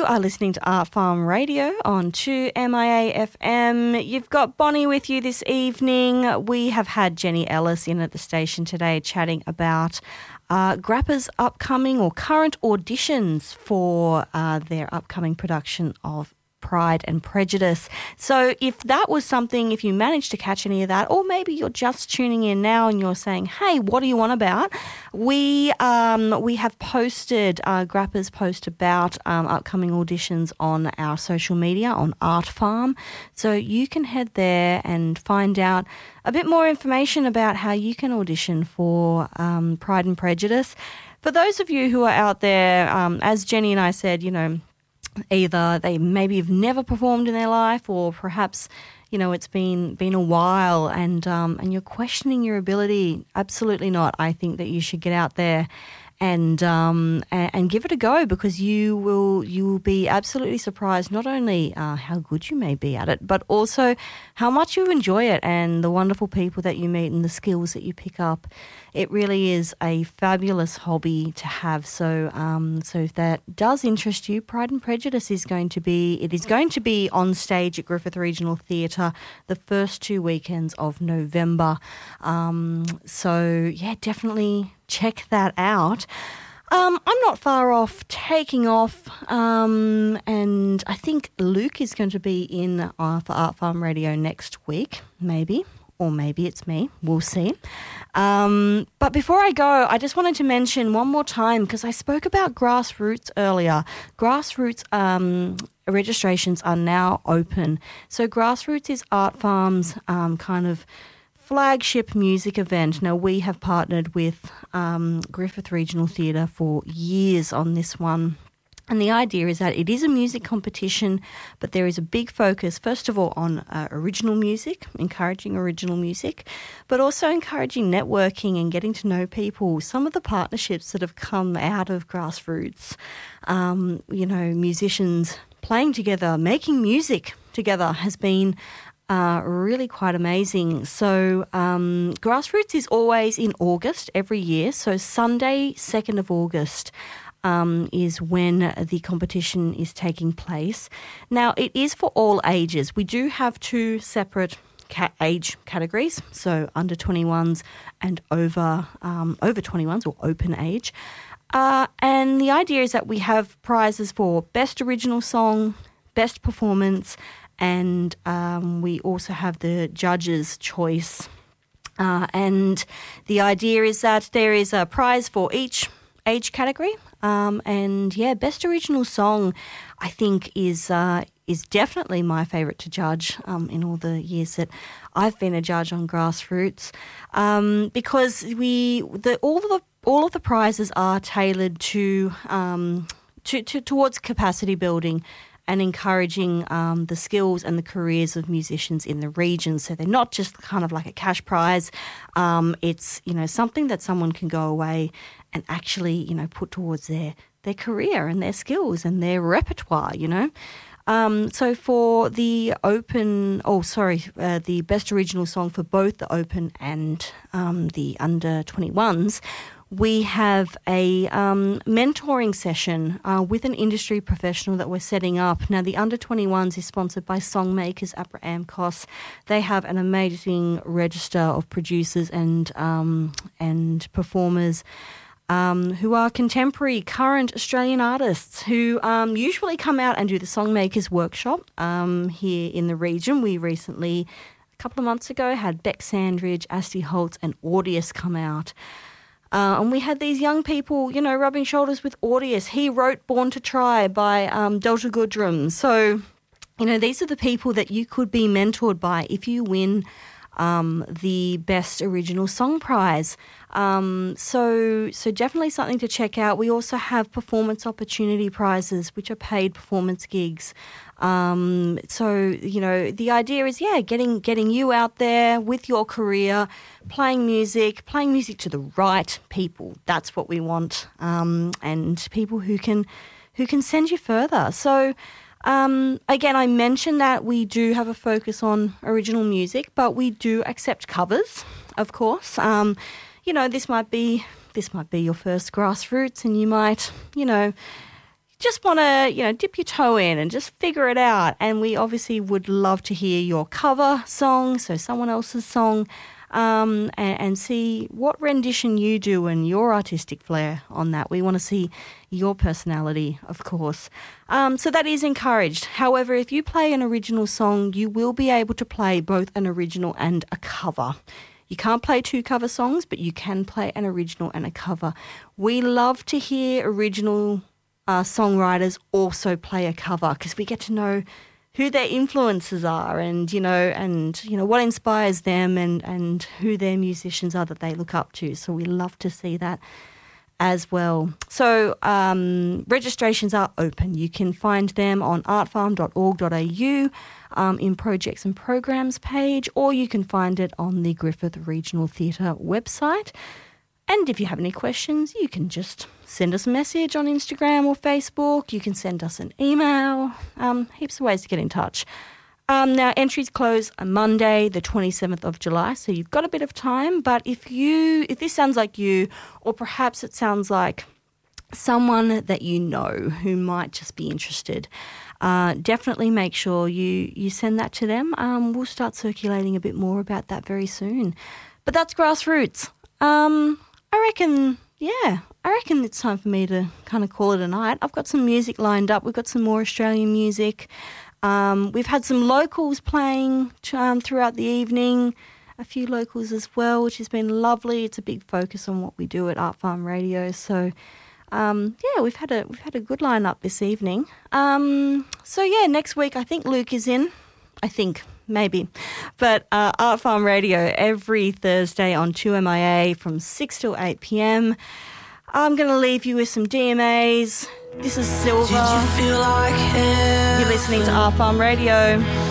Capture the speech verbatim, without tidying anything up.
You are listening to Art Farm Radio on two M I A F M. You've got Bonnie with you this evening. We have had Jenny Ellis in at the station today chatting about uh, Grappa's upcoming or current auditions for uh, their upcoming production of Pride and Prejudice. So if that was something, if you managed to catch any of that, or maybe you're just tuning in now and you're saying, hey, what do you want about? We um, we have posted, uh, Grappa's post about um, upcoming auditions on our social media, on Art Farm. So you can head there and find out a bit more information about how you can audition for um, Pride and Prejudice. For those of you who are out there, um, as Jenny and I said, you know, either they maybe have never performed in their life, or perhaps, you know, it's been been a while and um, and you're questioning your ability. Absolutely not. I think that you should get out there and um, and, and give it a go, because you will you will be absolutely surprised not only uh, how good you may be at it, but also how much you enjoy it and the wonderful people that you meet and the skills that you pick up. It really is a fabulous hobby to have. So, um, so if that does interest you, Pride and Prejudice is going to be it is going to be on stage at Griffith Regional Theatre the first two weekends of November. Um, so, yeah, definitely check that out. Um, I'm not far off taking off, um, and I think Luke is going to be in uh, for Art Farm Radio next week, maybe. Or maybe it's me. We'll see. Um, but before I go, I just wanted to mention one more time, because I spoke about Grassroots earlier. Grassroots um, registrations are now open. So Grassroots is Art Farm's um, kind of flagship music event. Now, we have partnered with um, Griffith Regional Theatre for years on this one. And the idea is that it is a music competition, but there is a big focus, first of all, on uh, original music, encouraging original music, but also encouraging networking and getting to know people. Some of the partnerships that have come out of Grassroots, um, you know, musicians playing together, making music together has been Uh, really quite amazing. So um, Grassroots is always in August every year. So Sunday, second of August, um, is when the competition is taking place. Now, it is for all ages. We do have two separate ca- age categories, so under twenty-ones and over um, over twenty-ones, or open age. Uh, and the idea is that we have prizes for Best Original Song, Best Performance, and um, we also have the judges' choice. Uh, and the idea is that there is a prize for each age category. Um, and, yeah, Best Original Song, I think, is uh, is definitely my favourite to judge um, in all the years that I've been a judge on Grassroots, um, because we the all of the all of the prizes are tailored to um, to, to towards capacity building and encouraging um, the skills and the careers of musicians in the region. So they're not just kind of like a cash prize. Um, it's, you know, something that someone can go away and actually, you know, put towards their, their career and their skills and their repertoire, you know. Um, so for the open, oh, sorry, uh, the Best Original Song for both the open and um, the under twenty-ones, we have a um, mentoring session uh, with an industry professional that we're setting up. Now, the under twenty-ones is sponsored by Songmakers APRA AMCOS. They have an amazing register of producers and um, and performers um, who are contemporary, current Australian artists who um, usually come out and do the Songmakers workshop um, here in the region. We recently, a couple of months ago, had Beck Sandridge, Asti Holtz and Audius come out. Uh, and we had these young people, you know, rubbing shoulders with Audius. He wrote Born to Try by um, Delta Goodrum. So, you know, these are the people that you could be mentored by if you win um, the Best Original Song Prize. Um, so, so definitely something to check out. We also have performance opportunity prizes, which are paid performance gigs. Um, so, you know, the idea is, yeah, getting getting you out there with your career, playing music, playing music to the right people. That's what we want, um, and people who can who can send you further. So, um, again, I mentioned that we do have a focus on original music, but we do accept covers, of course. Um, you know, this might be this might be your first Grassroots, and you might, you know, just want to, you know, dip your toe in and just figure it out. And we obviously would love to hear your cover song, so someone else's song, um, and, and see what rendition you do and your artistic flair on that. We want to see your personality, of course. Um, so that is encouraged. However, if you play an original song, you will be able to play both an original and a cover. You can't play two cover songs, but you can play an original and a cover. We love to hear original uh, songwriters also play a cover because we get to know who their influences are and, you know, and, you know, what inspires them and, and who their musicians are that they look up to. So we love to see that as well. So um, registrations are open. You can find them on artfarm dot org dot a u um, in projects and programs page, or you can find it on the Griffith Regional Theatre website. And if you have any questions, you can just send us a message on Instagram or Facebook. You can send us an email. Um, heaps of ways to get in touch. Um, now, entries close on Monday, the twenty-seventh of July, so you've got a bit of time. But if you, if this sounds like you, or perhaps it sounds like someone that you know who might just be interested, uh, definitely make sure you, you send that to them. Um, we'll start circulating a bit more about that very soon. But that's Grassroots. Um, I reckon, yeah, I reckon it's time for me to kind of call it a night. I've got some music lined up. We've got some more Australian music. Um, we've had some locals playing um, throughout the evening, a few locals as well, which has been lovely. It's a big focus on what we do at Art Farm Radio. So, um, yeah, we've had a we've had a good lineup this evening. Um, so yeah, next week I think Luke is in. I think maybe, but uh, Art Farm Radio every Thursday on two M I A from six till eight p.m. I'm going to leave you with some D M As. This is Silver. Did you feel like heaven? You're listening to Art Farm Radio.